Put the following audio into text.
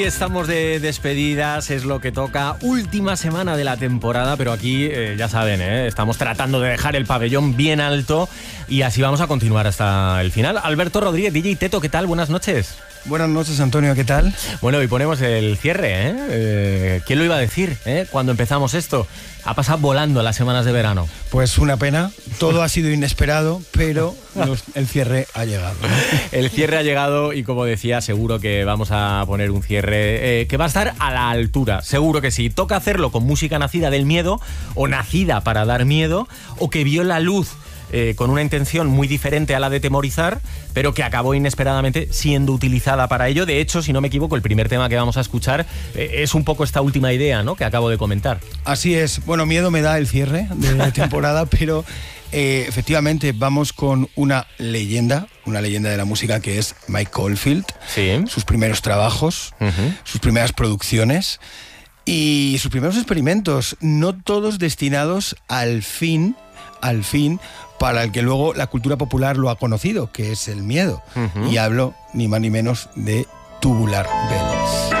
Estamos de despedidas, es lo que toca, última semana de la temporada, pero aquí ya saben, estamos tratando de dejar el pabellón bien alto y así vamos a continuar hasta el final. Alberto Rodríguez, DJ Teto, ¿qué tal? Buenas noches. Buenas noches, Antonio, ¿qué tal? Bueno, hoy ponemos el cierre, ¿quién lo iba a decir, cuando empezamos esto? Ha pasado volando las semanas de verano. Pues una pena, todo ha sido inesperado, pero el cierre ha llegado, ¿no? El cierre ha llegado y, como decía, seguro que vamos a poner un cierre que va a estar a la altura, seguro que sí. Toca hacerlo con música nacida del miedo, o nacida para dar miedo, o que vio la luz con una intención muy diferente a la de temorizar, pero que acabó inesperadamente siendo utilizada para ello. De hecho, si no me equivoco, el primer tema que vamos a escuchar es un poco esta última idea, ¿no?, que acabo de comentar. Así es. Bueno, miedo me da el cierre de la temporada, pero efectivamente vamos con una leyenda de la música, que es Mike Oldfield. Sí. Sus primeros trabajos, sus primeras producciones y sus primeros experimentos, no todos destinados al fin para el que luego la cultura popular lo ha conocido, que es el miedo. Y hablo ni más ni menos de Tubular Bells.